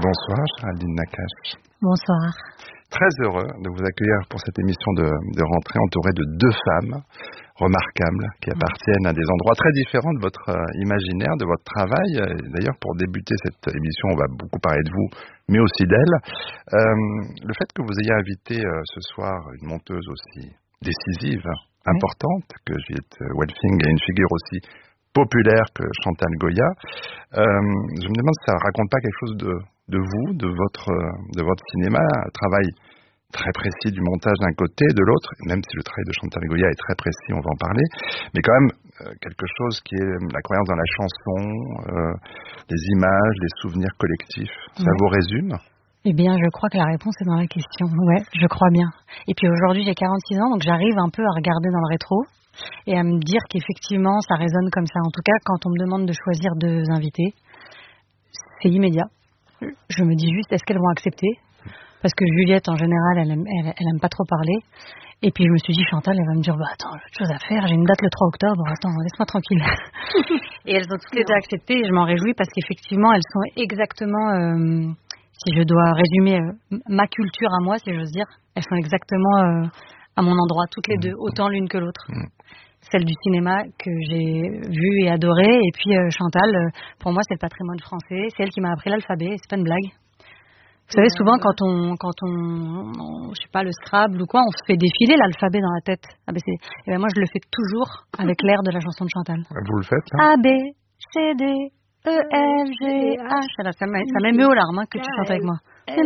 Bonsoir, Géraldine Nakache. Bonsoir. Très heureux de vous accueillir pour cette émission de rentrée entourée de deux femmes remarquables qui appartiennent à des endroits très différents de votre imaginaire, de votre travail. Et d'ailleurs, pour débuter cette émission, on va beaucoup parler de vous, mais aussi d'elles. Le fait que vous ayez invité ce soir une monteuse aussi décisive, importante, que Juliette Welfing, et une figure aussi populaire que Chantal Goya, je me demande si ça raconte pas quelque chose de vous, de votre cinéma, un travail très précis du montage d'un côté, de l'autre, même si le travail de Chantal Goya est très précis, on va en parler, mais quand même quelque chose qui est la croyance dans la chanson, les images, les souvenirs collectifs. Ça vous résume ? Eh bien, je crois que la réponse est dans la question. Ouais, je crois bien. Et puis aujourd'hui, j'ai 46 ans, donc j'arrive un peu à regarder dans le rétro et à me dire qu'effectivement, ça résonne comme ça. En tout cas, quand on me demande de choisir deux invités, c'est immédiat. Je me dis juste, est-ce qu'elles vont accepter ? Parce que Juliette, en général, elle aime pas trop parler. Et puis je me suis dit, Chantal, elle va me dire, bah attends, j'ai autre chose à faire, j'ai une date le 3 octobre, attends, laisse-moi tranquille. Et elles ont toutes les deux accepté et je m'en réjouis parce qu'effectivement, elles sont exactement, si je dois résumer ma culture à moi, si j'ose dire, elles sont exactement à mon endroit, toutes les deux, autant l'une que l'autre. Celle du cinéma que j'ai vue et adorée, et puis Chantal, pour moi, c'est le patrimoine français, c'est elle qui m'a appris l'alphabet, et c'est pas une blague. Vous savez, souvent, quand on, je sais pas, le Scrabble ou quoi, on se fait défiler l'alphabet dans la tête. ABC. Et ben moi, je le fais toujours avec l'air de la chanson de Chantal. Vous le faites, là ? A, B, C, D, E, F, G, H. Ça m'émeut aux larmes que tu chantes avec moi. Et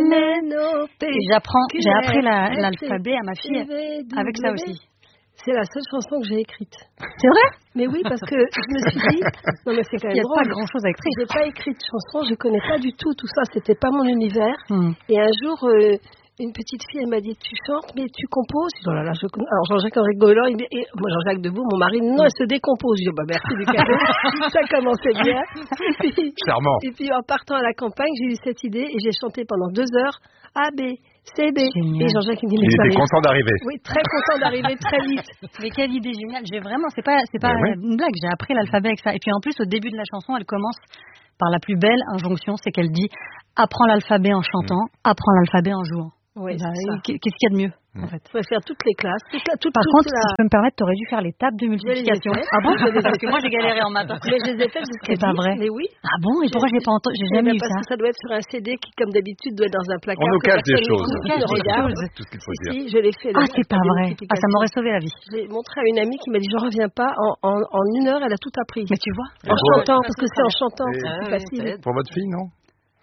j'ai appris l'alphabet à ma fille avec ça aussi. C'est la seule chanson que j'ai écrite. C'est vrai ? Mais oui, parce que je me suis dit, non mais c'est quand même drôle. Il n'y a pas grand-chose à écrire. Je n'ai pas écrit de chanson, je connais pas du tout ça, c'était pas mon univers. Et un jour, une petite fille, elle m'a dit, tu chantes, mais tu composes. Je dis, oh là là, alors Jean-Jacques en rigolant, moi Jean-Jacques Debout, mon mari, non, elle se décompose. Je dis, bah merci du cadeau, ça commençait bien. Charmant. Et puis en partant à la campagne, j'ai eu cette idée et j'ai chanté pendant 2 heures, A, B, C, D. Génial. Et Jean-Jacques me dit, il était content d'arriver. Oui, très content d'arriver très vite. Mais quelle idée géniale. C'est pas une blague, j'ai appris l'alphabet avec ça. Et puis en plus, au début de la chanson, elle commence par la plus belle injonction, c'est qu'elle dit, apprends l'alphabet en chantant, apprends l'alphabet en jouant. Oui, qu'est-ce qu'il y a de mieux, en fait? On va faire toutes les classes. Par contre, si je peux me permettre, t'aurais dû faire les tables de multiplication. Ah bon? Parce que moi, j'ai galéré en maths. Mais je les ai faites jusqu'à 10. C'est pas vrai. Mais oui. Ah bon? Et pourquoi j'ai jamais eu ça? Parce que ça doit être sur un CD qui, comme d'habitude, doit être dans un placard. On nous cache des choses. On nous cache des choses. Tout ce qu'il faut dire. Si, je l'ai fait. Ah, c'est pas vrai. Ah, ça m'aurait sauvé la vie. Je l'ai montré à une amie qui m'a dit, je reviens pas. En 1 heure, elle a tout appris. Mais tu vois? En chantant, parce que c'est en chantant. C'est plus facile. Pour votre fille, non?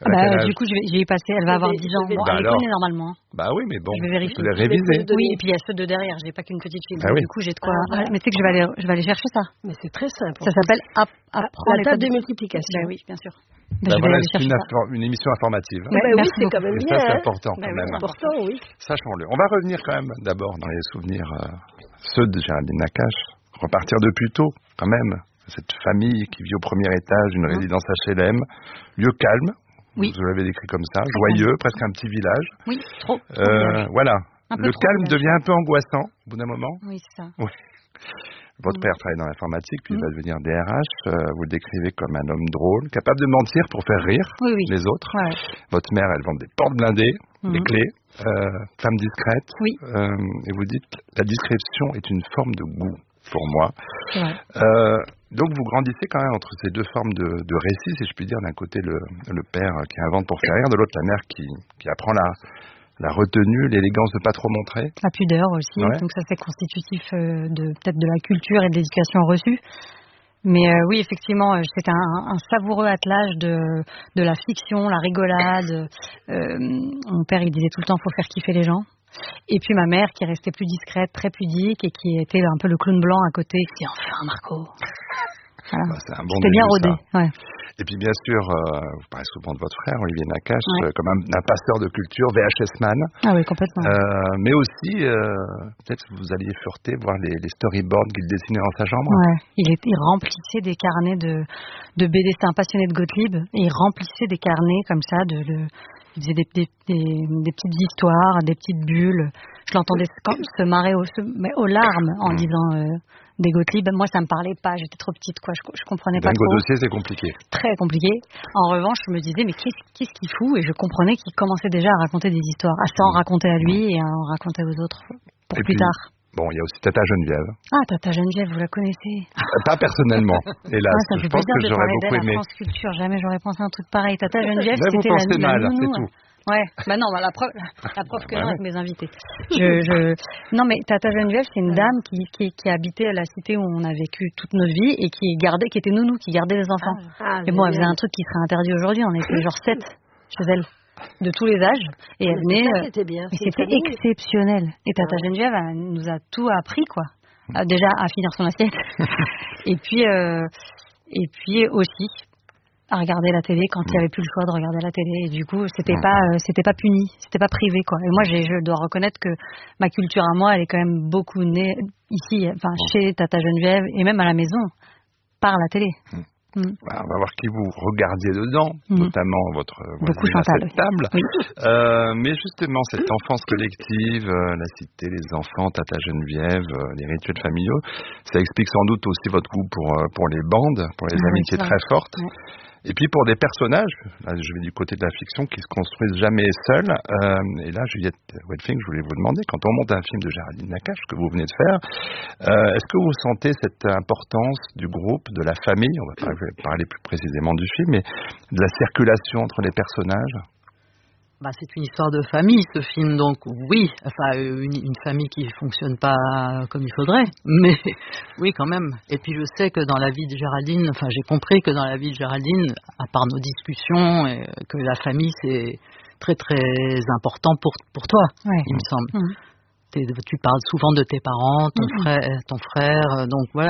Du coup, j'y ai passé, elle va avoir 10 ans. Bon, elle les connaît normalement. Bah oui, mais bon, je vais vérifier. vous les réviser. Oui, et puis il y a ceux de derrière, j'ai pas qu'une petite fille. Oui. Du coup, j'ai de quoi. Mais tu sais que je vais aller chercher ça. Mais c'est très simple. Ça s'appelle Apprendre la table de multiplication. Ben oui, bien sûr. Voilà, c'est une émission informative. Oui, c'est quand même bien. Ça, c'est important quand même. C'est important, oui. Sachons-le. On va revenir quand même d'abord dans les souvenirs, ceux de Géraldine Nakache. Repartir de plus tôt, quand même. Cette famille qui vit au premier étage d'une résidence HLM. Lieu calme. Oui. Vous l'avez décrit comme ça, joyeux, presque un petit village. Oui, trop. Voilà. Le calme devient un peu angoissant au bout d'un moment. Oui, c'est ça. Oui. Votre père travaille dans l'informatique, puis il va devenir DRH. Vous le décrivez comme un homme drôle, capable de mentir pour faire rire les autres. Ouais. Votre mère, elle vend des portes blindées, des clés, femme discrète. Oui. Et vous dites, la discrétion est une forme de goût pour moi. Donc vous grandissez quand même entre ces deux formes de récits, si je puis dire. D'un côté le père qui invente pour faire rire, de l'autre la mère qui apprend la retenue, l'élégance de pas trop montrer. La pudeur aussi, donc ça c'est constitutif peut-être de la culture et de l'éducation reçue. Mais oui, effectivement, c'était un savoureux attelage de la fiction, la rigolade. Mon père, il disait tout le temps, faut faire kiffer les gens. Et puis ma mère qui restait plus discrète, très pudique et qui était un peu le clown blanc à côté, qui dit enfin Marco. Voilà. Bah, c'est un bon C'était bien rodé. Ouais. Et puis bien sûr, vous parlez souvent de votre frère Olivier Nakache, comme un passeur de culture, VHS man. Ah oui, complètement. Mais aussi, peut-être que vous alliez fureter voir les storyboards qu'il dessinait dans sa chambre. Ouais. Il remplissait des carnets de BD. C'était un passionné de Gottlieb et il remplissait des carnets comme ça il faisait des petites histoires, des petites bulles. Je l'entendais se marrer aux larmes en disant des Gottlieb. Moi, ça me parlait pas. J'étais trop petite, quoi. Je comprenais pas trop. Dingo dossier, c'est compliqué. Très compliqué. En revanche, je me disais, mais qu'est-ce qu'il fout? Et je comprenais qu'il commençait déjà à raconter des histoires, à s'en raconter à lui et à en raconter aux autres pour plus tard. Bon, il y a aussi Tata Geneviève. Ah, Tata Geneviève, vous la connaissez? Pas personnellement, hélas. Ça me fait je pense plaisir que de j'aurais parler beaucoup d'elle aimé. à France Culture. Jamais j'aurais pensé à un truc pareil. Tata Geneviève, Là, c'était vous pensez la mal, nounou. c'est tout. Ouais, la preuve que non avec mes invités. Non, mais Tata Geneviève, c'est une dame qui habitait à la cité où on a vécu toute notre vie et qui était nounou, qui gardait les enfants. Et bon, elle faisait un truc qui serait interdit aujourd'hui. On était genre 7 chez elle, de tous les âges. Et elle venait. C'était bien. C'était exceptionnel. Et Tata Geneviève, elle nous a tout appris, quoi. Déjà à finir son assiette. et puis aussi à regarder la télé quand il n'y avait plus le choix de regarder la télé, et du coup c'était pas puni, c'était pas privé, quoi. Et moi je dois reconnaître que ma culture à moi, elle est quand même beaucoup née ici, enfin chez Tata Geneviève et même à la maison par la télé. On va voir qui vous regardiez dedans, notamment votre voisine à cette table. Oui. Mais justement, cette enfance collective, la cité, les enfants, Tata Geneviève, les rituels familiaux, ça explique sans doute aussi votre goût pour les bandes, pour les amitiés très fortes. Oui. Et puis pour des personnages, là je vais du côté de la fiction, qui se construisent jamais seuls. Et là, Juliette Welfing, je voulais vous demander, quand on monte un film de Géraldine Nakache, que vous venez de faire, est-ce que vous sentez cette importance du groupe, de la famille, on va parler plus précisément du film, mais de la circulation entre les personnages? C'est une histoire de famille, ce film, donc oui, une famille qui fonctionne pas comme il faudrait, mais oui quand même. Et puis je sais que dans la vie de Géraldine, j'ai compris que dans la vie de Géraldine, à part nos discussions, que la famille c'est très très important pour toi, il me semble. Tu parles souvent de tes parents, ton frère, donc voilà,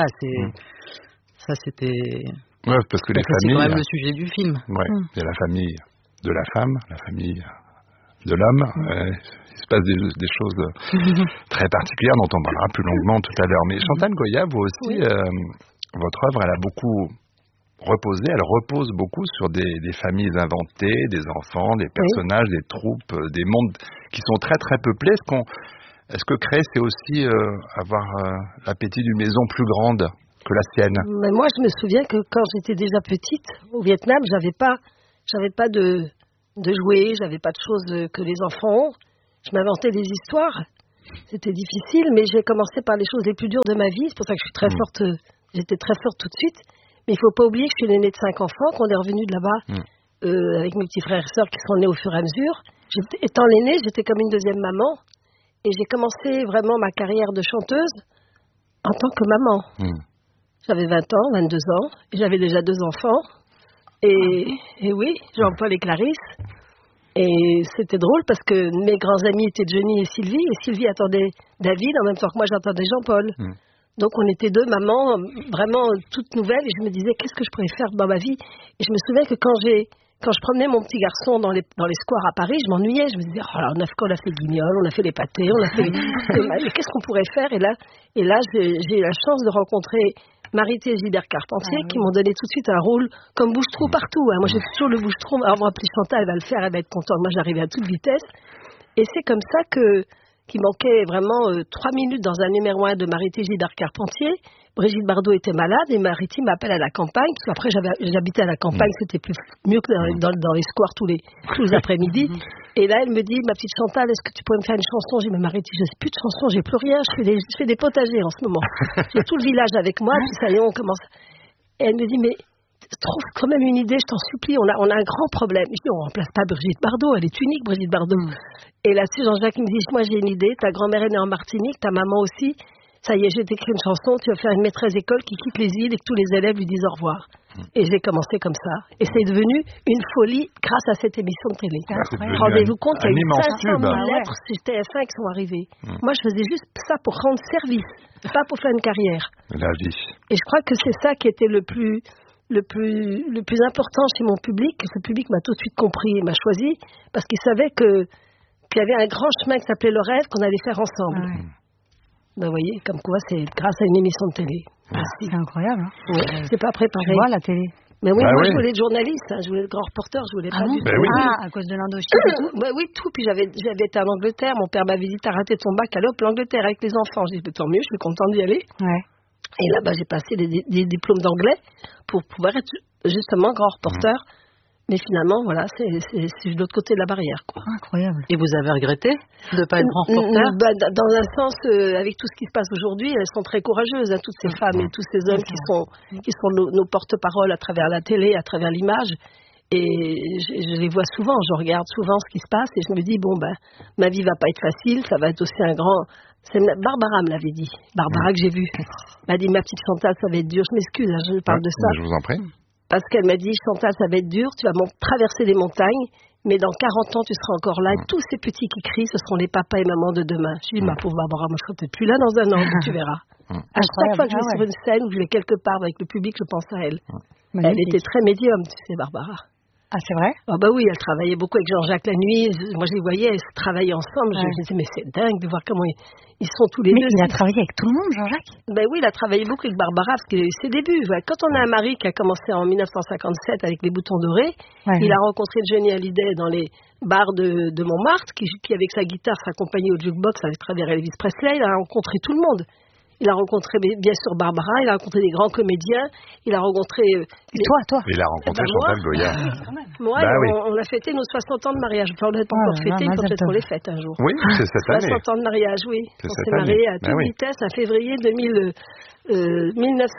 ça c'était. Ouais, parce que les familles. C'est quand même le sujet du film. Ouais, il y a la famille de la femme, la famille de l'homme. Il se passe des choses très particulières dont on parlera plus longuement tout à l'heure. Mais Chantal Goya, vous aussi, votre œuvre, elle a beaucoup reposé, elle repose beaucoup sur des familles inventées, des enfants, des personnages, des troupes, des mondes qui sont très très peuplés. Est-ce que créer, c'est aussi avoir l'appétit d'une maison plus grande que la sienne? Mais moi, je me souviens que quand j'étais déjà petite, au Vietnam, j'avais pas de jouets, j'avais pas de choses que les enfants ont. Je m'inventais des histoires. C'était difficile, mais j'ai commencé par les choses les plus dures de ma vie. C'est pour ça que je suis très forte. J'étais très forte tout de suite. Mais il faut pas oublier que je suis l'aînée de 5 enfants, qu'on est revenu de là-bas avec mes petits frères et sœurs qui sont nés au fur et à mesure. Étant l'aînée, j'étais comme une deuxième maman. Et j'ai commencé vraiment ma carrière de chanteuse en tant que maman. J'avais 20 ans, 22 ans, et j'avais déjà 2 enfants. Et oui, Jean-Paul et Clarisse. Et c'était drôle parce que mes grands amis étaient Johnny et Sylvie. Et Sylvie attendait David en même temps que moi j'attendais Jean-Paul. Donc on était 2 mamans vraiment toutes nouvelles. Et je me disais qu'est-ce que je pourrais faire dans ma vie. Et je me souviens que quand je promenais mon petit garçon dans les squares à Paris, je m'ennuyais. Je me disais on a fait Guignol, on a fait les pâtés, on a fait mais qu'est-ce qu'on pourrait faire. Et là j'ai eu la chance de rencontrer Marité et Gilbert Carpentier qui m'ont donné tout de suite un rôle comme bouche-trou partout. Moi, j'ai toujours le bouche-trou. Alors, on va appeler Chantal, elle va le faire, elle va être contente. Moi, j'arrivais à toute vitesse. Et c'est comme ça qu'il manquait vraiment 3 minutes dans un numéro 1 de Marité et Gilbert Carpentier. Brigitte Bardot était malade et Marité m'appelle à la campagne. Parce qu'après, j'habitais à la campagne, c'était mieux que dans les squares tous les après-midi. Et là, elle me dit, ma petite Chantal, est-ce que tu pourrais me faire une chanson? J'ai dit, mais Marité, je n'ai plus de chanson, j'ai plus rien, je fais des potagers en ce moment. J'ai tout le village avec moi, puis ça y est, on commence. Et elle me dit, mais trouve quand même une idée, je t'en supplie, on a un grand problème. Je dis, on ne remplace pas Brigitte Bardot, elle est unique, Brigitte Bardot. Et là, c'est Jean-Jacques qui me dit, moi j'ai une idée, ta grand-mère est née en Martinique, ta maman aussi. Ça y est, j'ai écrit une chanson, tu vas faire une maîtresse d'école qui quitte les îles et que tous les élèves lui disent au revoir. Et j'ai commencé comme ça. Et c'est devenu une folie grâce à cette émission de télé. Rendez-vous compte qu'il y a eu 500 000 lettres sur TF1 qui sont arrivées. Moi, je faisais juste ça pour rendre service, pas pour faire une carrière. La vie. Et je crois que c'est ça qui était le plus important chez mon public. Ce public m'a tout de suite compris et m'a choisi parce qu'il savait qu'il y avait un grand chemin qui s'appelait le rêve qu'on allait faire ensemble. Ben, vous voyez, comme quoi c'est grâce à une émission de télé. C'est incroyable. C'est pas préparé. Tu vois la télé. Mais oui, moi je voulais être journaliste, je voulais être grand reporter, je voulais pas du tout. À cause de l'Indochine et tout. Oui, tout. Puis j'avais été en Angleterre, mon père m'avait dit t'as raté ton bac, allez hop, l'Angleterre avec les enfants. J'ai dit tant mieux, je suis contente d'y aller. Et là-bas, j'ai passé des diplômes d'anglais pour pouvoir être justement grand reporter. Mais finalement, voilà, c'est de l'autre côté de la barrière, quoi. Incroyable. Et vous avez regretté de ne pas être grand reporter? Dans un sens, avec tout ce qui se passe aujourd'hui, elles sont très courageuses, hein, toutes ces femmes et tous ces hommes qui sont nos porte-paroles à travers la télé, à travers l'image. Et je les vois souvent, je regarde souvent ce qui se passe et je me dis, bon, ma vie va pas être facile, ça va être aussi un grand... Barbara me l'avait dit, Barbara que j'ai vue. Elle m'a dit, ma petite Chantal, ça va être dur. Je m'excuse, hein, je parle de ça. Je vous en prie. Parce qu'elle m'a dit, Chantal, ça va être dur, tu vas traverser des montagnes, mais dans 40 ans, tu seras encore là. Et tous ces petits qui crient, ce seront les papas et mamans de demain. Je dis, ma pauvre Barbara, moi, je serai peut-être plus là dans un an, tu verras. À chaque fois que je vais sur une scène ou que je vais quelque part avec le public, je pense à elle. Elle était très médium, tu sais, Barbara. Ah, c'est vrai? Ah bah oui, elle travaillait beaucoup avec Jean-Jacques la nuit. Moi, je les voyais, elles travaillaient ensemble. Je me disais, mais c'est dingue de voir comment ils sont tous les deux. Mais il a travaillé avec tout le monde, Jean-Jacques? Ben oui, il a travaillé beaucoup avec Barbara, parce qu'il a eu ses débuts. Quand on a un mari qui a commencé en 1957 avec les boutons dorés, il a rencontré Johnny Hallyday dans les bars de Montmartre, qui avec sa guitare s'accompagnait au jukebox à travers Elvis Presley. Il a rencontré tout le monde. Il a rencontré bien sûr Barbara, il a rencontré des grands comédiens, il a rencontré... Toi Il a rencontré Chantal Goya. Moi, on a fêté nos 60 ans de mariage. Enfin, on l'a pas encore fêté, peut-être qu'on les fête un jour. Oui, c'est cette année. 60 ans de mariage, oui. On s'est mariés à toute vitesse en février 1966.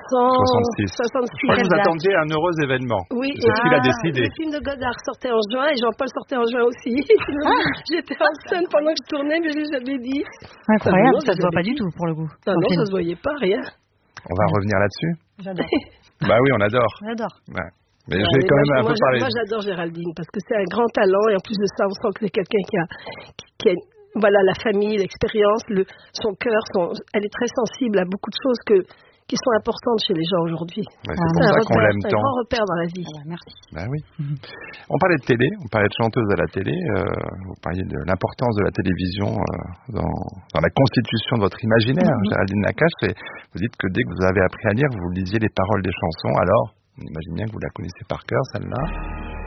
Je crois que vous attendiez un heureux événement. Oui. C'est ce qu'il a décidé. Le film de Godard sortait en juin et Jean-Paul sortait en juin aussi. J'étais en scène pendant que je tournais, mais je l'ai jamais dit. Incroyable, ça se voit pas du tout pour le coup. Non, ça se voyait pas, rien. On va revenir là-dessus. J'adore. Bah oui, on adore. J'adore. Ouais. Mais je vais quand même un peu parler. Moi, j'adore Géraldine parce que c'est un grand talent et en plus de ça, on sent que c'est quelqu'un qui a voilà, la famille, l'expérience, son cœur. Elle est très sensible à beaucoup de choses qui sont importantes chez les gens aujourd'hui. Ouais, c'est pour ça qu'on l'aime tant. C'est un grand repère dans la vie. Merci. Bah oui. On parlait de télé, on parlait de chanteuse à la télé. Vous parliez de l'importance de la télévision dans la constitution de votre imaginaire, Géraldine Nakache. Et vous dites que dès que vous avez appris à lire, vous lisiez les paroles des chansons. Alors, on imagine bien que vous la connaissez par cœur, celle-là.